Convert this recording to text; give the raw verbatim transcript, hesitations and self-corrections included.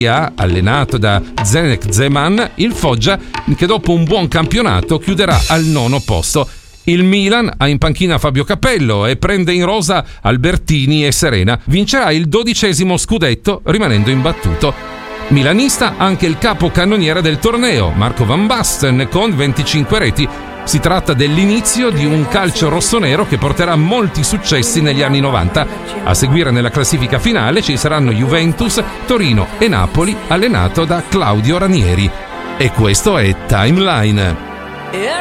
allenato da Zdeněk Zeman, il Foggia che dopo un buon campionato chiuderà al nono posto. Il Milan ha in panchina Fabio Capello e prende in rosa Albertini e Serena. Vincerà il dodicesimo scudetto rimanendo imbattuto. Milanista anche il capocannoniere del torneo, Marco Van Basten, con venticinque reti. Si tratta dell'inizio di un calcio rossonero che porterà molti successi negli anni novanta. A seguire nella classifica finale ci saranno Juventus, Torino e Napoli, allenato da Claudio Ranieri. E questo è Timeline.